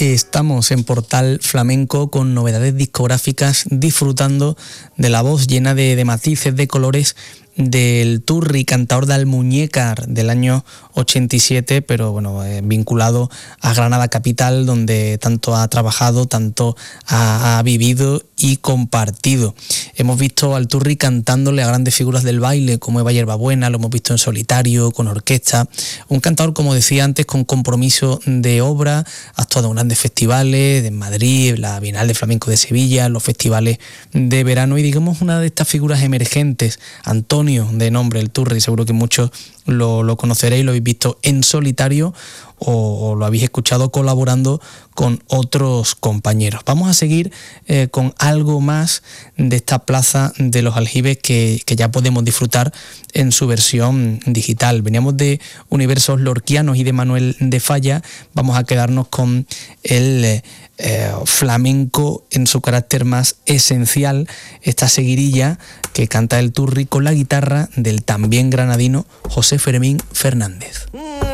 Estamos en Portal Flamenco con novedades discográficas, disfrutando de la voz llena de matices, de colores, del Turri, cantador de Almuñécar del año 87, pero bueno, vinculado a Granada capital, donde tanto ha trabajado, tanto ha vivido y compartido. Hemos visto al Turri cantándole a grandes figuras del baile como Eva Hierbabuena, lo hemos visto en solitario, con orquesta, un cantador, como decía antes, con compromiso de obra, ha actuado en grandes festivales, en Madrid, la Bienal de Flamenco de Sevilla, los festivales de verano, y digamos una de estas figuras emergentes, Antonio, de nombre el Turri, seguro que muchos lo conoceréis, lo habéis visto en solitario o lo habéis escuchado colaborando con otros compañeros. Vamos a seguir con algo más de esta Plaza de los Aljibes que ya podemos disfrutar en su versión digital. Veníamos de Universos Lorquianos y de Manuel de Falla, vamos a quedarnos con el flamenco en su carácter más esencial, esta seguirilla que canta el Turri con la guitarra del también granadino José Fermín Fernández.